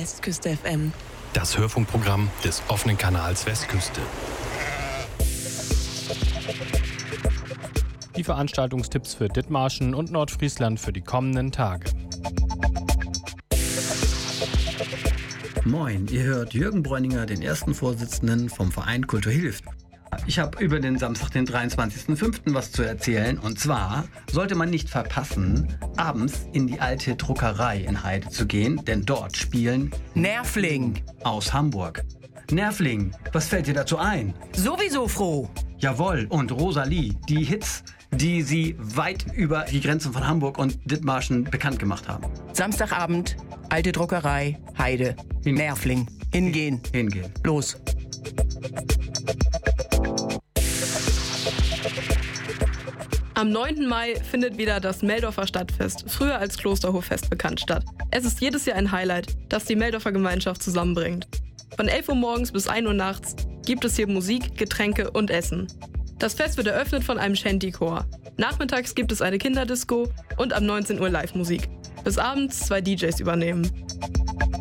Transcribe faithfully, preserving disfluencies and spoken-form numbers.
Westküste F M. Das Hörfunkprogramm des offenen Kanals Westküste. Die Veranstaltungstipps für Dithmarschen und Nordfriesland für die kommenden Tage. Moin, ihr hört Jürgen Bräuninger, den ersten Vorsitzenden vom Verein Kultur hilft. Ich habe über den Samstag, den dreiundzwanzigsten fünften was zu erzählen. Und zwar sollte man nicht verpassen, abends in die alte Druckerei in Heide zu gehen, denn dort spielen Nervling aus Hamburg. Nervling, was fällt dir dazu ein? sowieso froh. Jawohl, und Rosalie, die Hits, die sie weit über die Grenzen von Hamburg und Dithmarschen bekannt gemacht haben. Samstagabend, alte Druckerei, Heide, Hin- Nervling. Hingehen. Hingehen. Los. Am neunten Mai findet wieder das Meldorfer Stadtfest, früher als Klosterhoffest bekannt, statt. Es ist jedes Jahr ein Highlight, das die Meldorfer Gemeinschaft zusammenbringt. Von elf Uhr morgens bis ein Uhr nachts gibt es hier Musik, Getränke und Essen. Das Fest wird eröffnet von einem Shanty-Chor. Nachmittags gibt es eine Kinderdisco und ab neunzehn Uhr Live-Musik. Bis abends zwei D Js übernehmen.